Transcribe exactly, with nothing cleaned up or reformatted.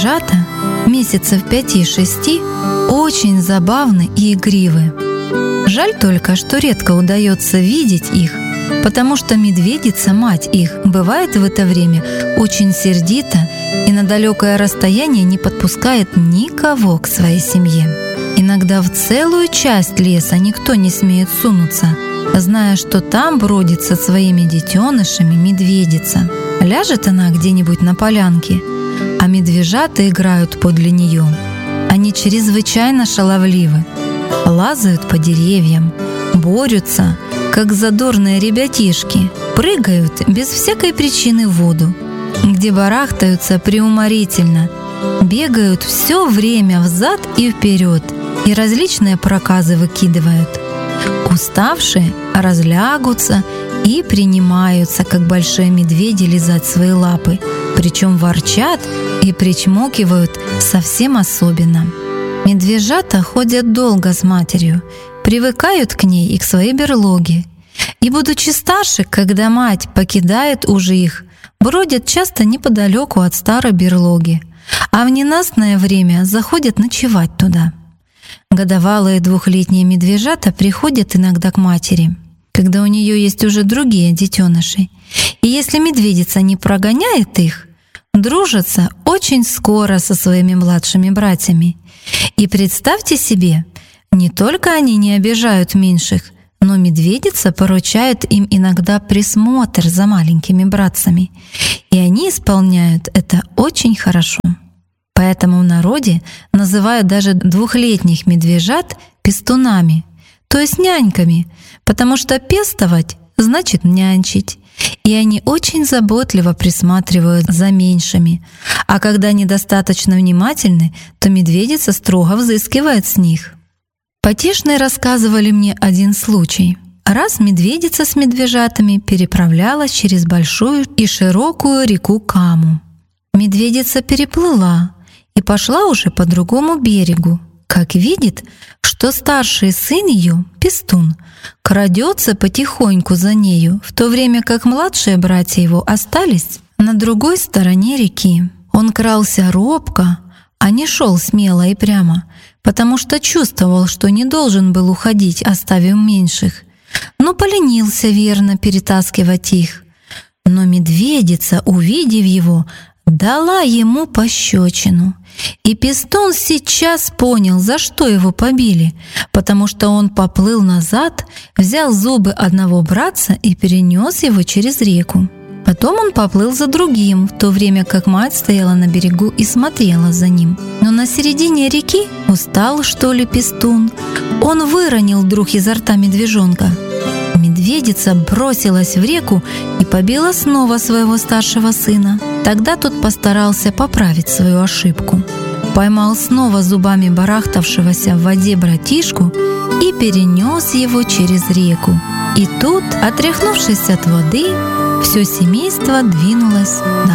медвежата месяцев пяти-шести очень забавны и игривы. Жаль только, что редко удается видеть их, потому что медведица, мать их, бывает в это время очень сердита и на далекое расстояние не подпускает никого к своей семье. Иногда в целую часть леса никто не смеет сунуться, зная, что там бродит со своими детенышами медведица. Ляжет она где-нибудь на полянке, а медвежата играют подле нее. Они чрезвычайно шаловливы, лазают по деревьям, борются, как задорные ребятишки, прыгают без всякой причины в воду, где барахтаются преуморительно, бегают все время взад и вперед и различные проказы выкидывают. Уставшие разлягутся и принимаются, как большие медведи, лизать свои лапы, причем ворчат и причмокивают совсем особенно. Медвежата ходят долго с матерью, привыкают к ней и к своей берлоге. И, будучи старше, когда мать покидает уже их, бродят часто неподалеку от старой берлоги, а в ненастное время заходят ночевать туда. Годовалые двухлетние медвежата приходят иногда к матери, когда у нее есть уже другие детеныши. И если медведица не прогоняет их, дружатся очень скоро со своими младшими братьями. И представьте себе, не только они не обижают меньших, но медведица поручает им иногда присмотр за маленькими братцами, и они исполняют это очень хорошо. Поэтому в народе называют даже двухлетних медвежат пестунами, то есть няньками, потому что пестовать значит нянчить, и они очень заботливо присматривают за меньшими, а когда они достаточно внимательны, то медведица строго взыскивает с них. Потешные рассказывали мне один случай. Раз медведица с медвежатами переправлялась через большую и широкую реку Каму. Медведица переплыла и пошла уже по другому берегу, как видит, что старший сын ее, Пестун, крадется потихоньку за нею, в то время как младшие братья его остались на другой стороне реки. Он крался робко, а не шел смело и прямо, потому что чувствовал, что не должен был уходить, оставив меньших, но поленился верно перетаскивать их. Но медведица, увидев его, дала ему пощечину, и Пестун сейчас понял, за что его побили, потому что он поплыл назад, взял зубы одного братца и перенес его через реку. Потом он поплыл за другим, в то время как мать стояла на берегу и смотрела за ним. Но на середине реки устал, что ли, Пестун. Он выронил вдруг изо рта медвежонка. Медведица бросилась в реку и побила снова своего старшего сына. Тогда тот постарался поправить свою ошибку. Поймал снова зубами барахтавшегося в воде братишку и перенес его через реку. И тут, отряхнувшись от воды, все семейство двинулось